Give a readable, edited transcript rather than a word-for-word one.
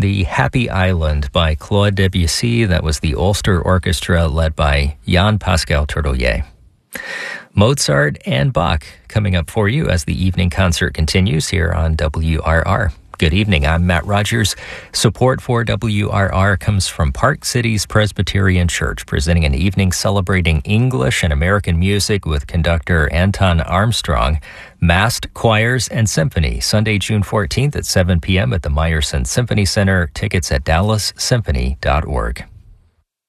the Happy Island by Claude Debussy. That was the Ulster Orchestra led by Jan-Pascal Tourtellier. Mozart and Bach coming up for you as the evening concert continues here on WRR. Good evening, I'm Matt Rogers. Support for WRR comes from Park Cities Presbyterian Church, presenting an evening celebrating English and American music with conductor Anton Armstrong, massed choirs and symphony, Sunday, June 14th at 7 p.m. at the Meyerson Symphony Center. Tickets at DallasSymphony.org.